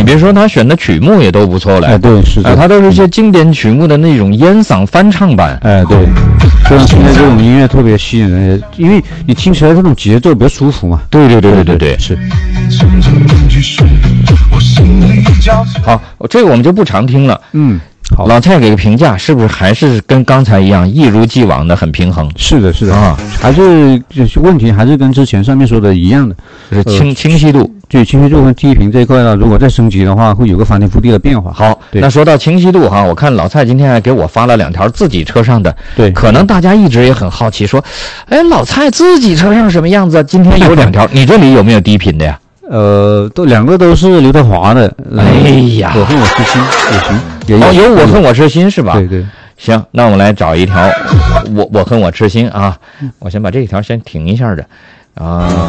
别说他选的曲目也都不错了， 对，是的， 他都是一些经典曲目的那种烟嗓翻唱版， 对，所以现在这种音乐特别吸引人，因为你听起来这种节奏比较舒服嘛。 对，是。好，这个我们就不常听了。好，老蔡给个评价，是不是还是跟刚才一样，一如既往的很平衡？ 是的啊，还是问题还是跟之前上面说的一样的， 就是清晰度。 对，清晰度跟低频这一块呢，如果再升级的话，会有个翻天覆地的变化。 好，那说到清晰度哈，我看老蔡今天还给我发了2条自己车上的， 对， 可能大家一直也很好奇，说，老蔡自己车上什么样子？今天有2条，你这里有没有低频的呀？ 两个都是刘德华的。 哎呀， 我恨我痴心也行， 有我恨我痴心是吧？ 对， 行，那我们来找一条，我恨我痴心啊，我先把这一条先停一下的啊。